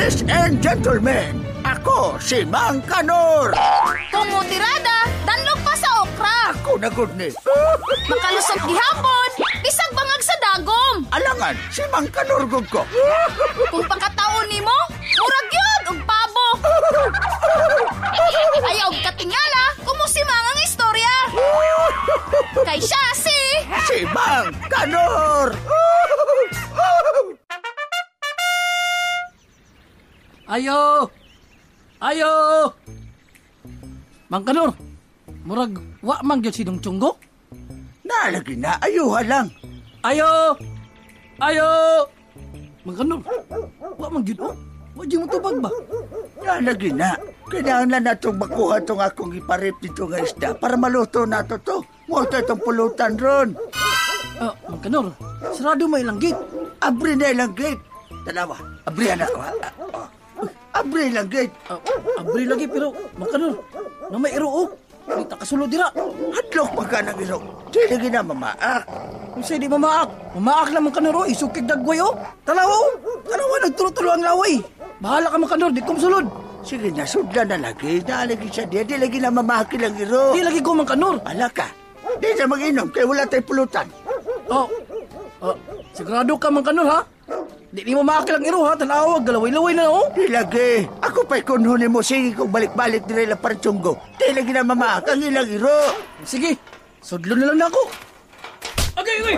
Ladies and gentlemen, ako si Mang Kanor. Kumutirada, danlog pa sa okra. Ako na good ni. Makalusot gihapon, bisag bangag sa dagom. Alangan, si Mang Kanor gud ko. Kung pagkataon nimo, murag yun og pabo. Ayaw katingala, kumusimang ang istorya. Kay siya Si Mang Kanor. Ayo! Ayo! Mang Kanor, murag wa man gyud si Dungchunggo? Nalagi na, ayuha lang. Ayo! Ayo! Mang Kanor, wa man gyud oh. Wa gyud mo tubag ba? Nalagi na. Kailangan na natong makuha itong akong iparip dito nga isda para maluto nato to. Muta itong pulutan ron. Mang Kanor, sarado may ilang gate. Abri na ilang gate. Tanawa, abrihan ako ha. Abri lang gate. Abri lagi pero Mang Kanor, na may iro oh. Kita kasulod dira. Hadlok pa ka ng iro. Di lagi na mamaak. Kung sa'yo di mamaak. Mamaak lang Mang Kanor oh. Isukig dagway oh. Talawa oh. Talawa nagtulo-tulo ang laway. Bahala ka Mang Kanor, di kong sulod. Sige na, sudla na lagi. Nalagi siya di. Di lagi na mamaki lang iro. Di lagi ko Mang Kanor. Ala ka. Di na mag-inom kaya wala tayong pulutan. Sigurado ka Mang Kanor ha? Di mo makakilang iro ha, talawag, galaway-laway na oh. Di lagi. Ako pa'y kunhunin mo. Sige kong balik-balik nila para tiyonggo. Di lagi na mamaak ang ilang iro. Sige, sudlo na lang na ako. Okay.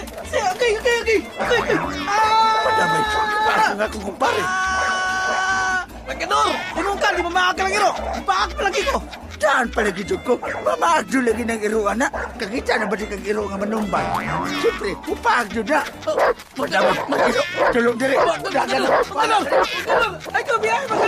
Madamay. Parang ako kumpare. Mang Kanor, punong ka, di mo makakilang iro. Ipaak pa lagi ko. Saan pala gito ko? Mamaak doon lagi ng iro, anak. Kakita na ba di kang iro nga manumbay? Siyempre, upaak doon na. Madamay. Tulong diri. Mang Kanor, ay ko biyahe, Mang